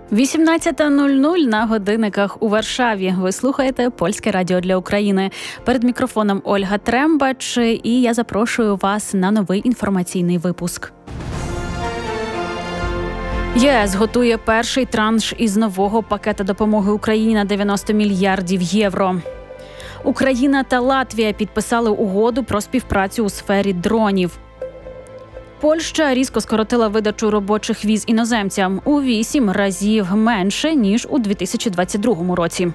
18:00 на годинниках у Варшаві. Ви слухаєте Польське радіо для України. Перед мікрофоном Ольга Трембач, і я запрошую вас на новий інформаційний випуск. ЄС готує перший транш із нового пакета допомоги Україні на 90 мільярдів євро. Україна та Латвія підписали угоду про співпрацю у сфері дронів. Польща різко скоротила видачу робочих віз іноземцям у 8 разів менше, ніж у 2022 році.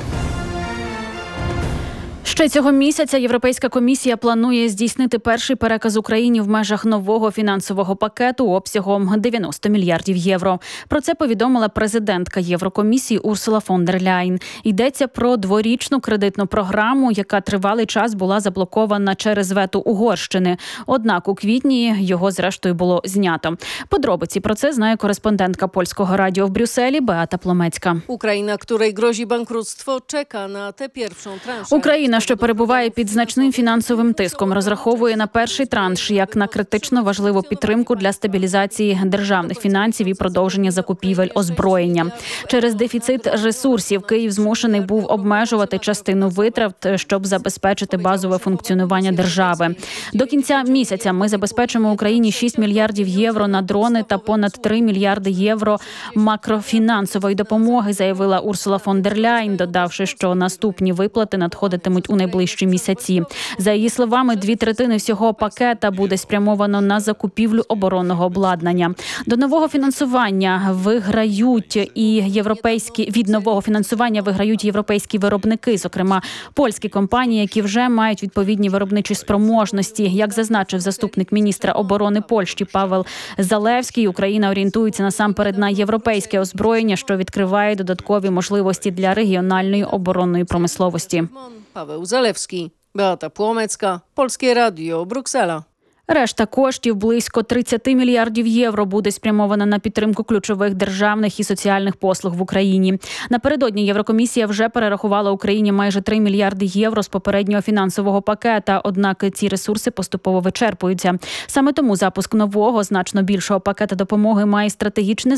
Ще цього місяця Європейська комісія планує здійснити перший переказ Україні в межах нового фінансового пакету обсягом 90 мільярдів євро. Про це повідомила президентка Єврокомісії Урсула фон дер Ляєн. Йдеться про дворічну кредитну програму, яка тривалий час була заблокована через вето Угорщини. Однак у квітні його зрештою було знято. Подробиці про це знає кореспондентка Польського радіо в Брюсселі Беата Пломецька. Україна, której grozi bankructwo, czeka na tę pierwszą transzę. Україна, що перебуває під значним фінансовим тиском, розраховує на перший транш як на критично важливу підтримку для стабілізації державних фінансів і продовження закупівель озброєння. Через дефіцит ресурсів Київ змушений був обмежувати частину витрат, щоб забезпечити базове функціонування держави. До кінця місяця ми забезпечимо Україні 6 мільярдів євро на дрони та понад 3 мільярди євро макрофінансової допомоги, заявила Урсула фон дер Ляєн, додавши, що наступні виплати надходитимуть у найближчі місяці. За її словами, 2/3 всього пакета буде спрямовано на закупівлю оборонного обладнання. До нового фінансування виграють європейські виробники, зокрема польські компанії, які вже мають відповідні виробничі спроможності. Як зазначив заступник міністра оборони Польщі Павел Залевський, Україна орієнтується насамперед на європейське озброєння, що відкриває додаткові можливості для регіональної оборонної промисловості. Paweł Zalewski, Beata Płomecka, Polskie Radio, Bruksela. Решта коштів, близько 30 мільярдів євро, буде спрямована на підтримку ключових державних і соціальних послуг в Україні. Напередодні Єврокомісія вже перерахувала Україні майже 3 мільярди євро з попереднього фінансового пакета, однак ці ресурси поступово вичерпуються. Саме тому запуск нового, значно більшого пакета допомоги має стратегічне